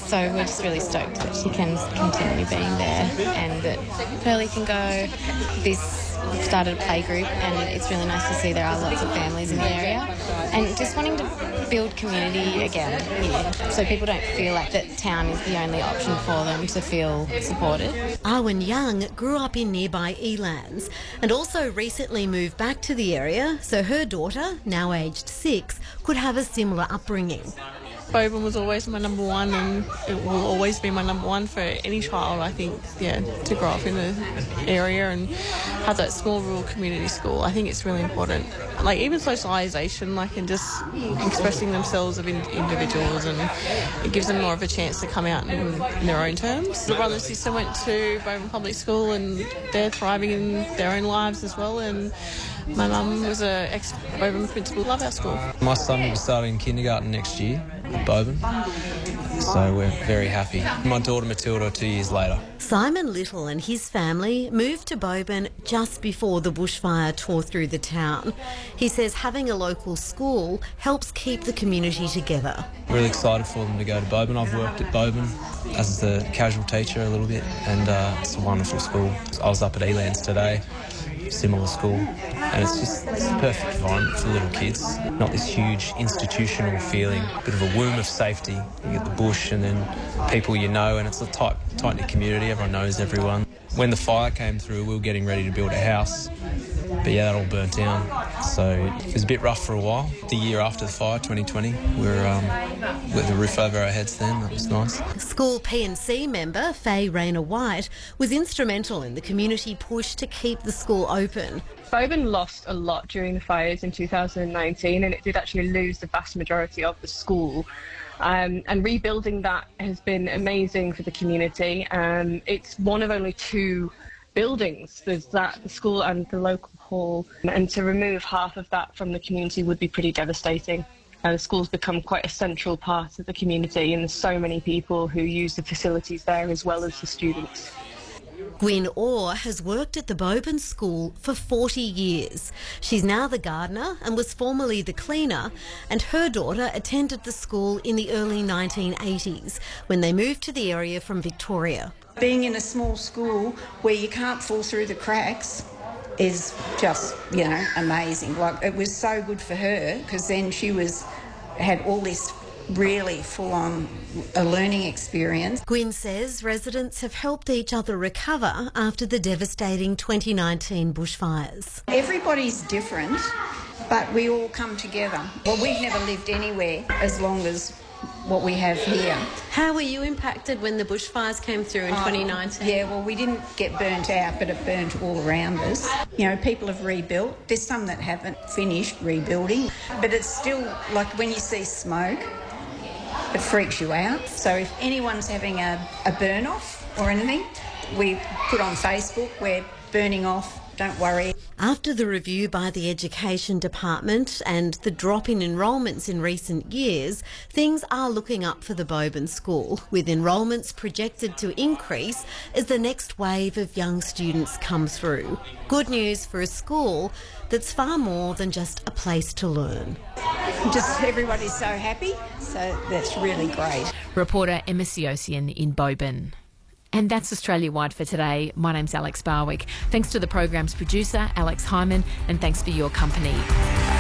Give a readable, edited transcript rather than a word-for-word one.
So we're just really stoked that she can continue being there and that Pearlie can go. We've started a play group and it's really nice to see there are lots of families in the area and just wanting to build community again here so people don't feel like that town is the only option for them to feel supported. Arwen Young grew up in nearby Elands and also recently moved back to the area so her daughter, now aged 6, could have a similar upbringing. Boban was always my number one and it will always be my number one for any child, I think, to grow up in the area and have that small rural community school. I think it's really important. Like even socialisation, and just expressing themselves of individuals, and it gives them more of a chance to come out in their own terms. The brother and sister went to Boban Public School and they're thriving in their own lives as well, and my mum was an ex-Boban principal. Love our school. My son will be starting kindergarten next year at Boban, so we're very happy. My daughter Matilda 2 years later. Simon Little and his family moved to Boban just before the bushfire tore through the town. He says having a local school helps keep the community together. Really excited for them to go to Boban. I've worked at Boban as a casual teacher a little bit, and it's a wonderful school. I was up at Elands today. Similar school, and it's a perfect environment for little kids. Not this huge institutional feeling, bit of a womb of safety. You get the bush and then people you know, and it's a tight-knit community. Everyone knows everyone. When the fire came through, we were getting ready to build a house, but that all burnt down. So it was a bit rough for a while. The year after the fire, 2020, we were with the roof over our heads then. That was nice. School P&C member Faye Rayner White was instrumental in the community push to keep the school open. Boban lost a lot during the fires in 2019 and it did actually lose the vast majority of the school. And rebuilding that has been amazing for the community. It's one of only 2 buildings. There's the school and the local hall, and to remove half of that from the community would be pretty devastating. The school's become quite a central part of the community and there's so many people who use the facilities there as well as the students. Gwyn Orr has worked at the Boban School for 40 years. She's now the gardener and was formerly the cleaner, and her daughter attended the school in the early 1980s when they moved to the area from Victoria. Being in a small school where you can't fall through the cracks is just, amazing. It was so good for her because then she had all this really full-on a learning experience. Gwyn says residents have helped each other recover after the devastating 2019 bushfires. Everybody's different, but we all come together. Well, we've never lived anywhere as long as what we have here. How were you impacted when the bushfires came through in 2019? Yeah, well, we didn't get burnt out, but it burnt all around us. People have rebuilt. There's some that haven't finished rebuilding, but it's still like when you see smoke, it freaks you out. So if anyone's having a burn-off or anything, we put on Facebook, we're burning off, don't worry. After the review by the Education Department and the drop in enrolments in recent years, things are looking up for the Boban School, with enrolments projected to increase as the next wave of young students come through. Good news for a school that's far more than just a place to learn. Just everybody's so happy, so that's really great. Reporter Emma Siosian in Boban. And that's Australia-wide for today. My name's Alex Barwick. Thanks to the program's producer, Alex Hyman, and thanks for your company.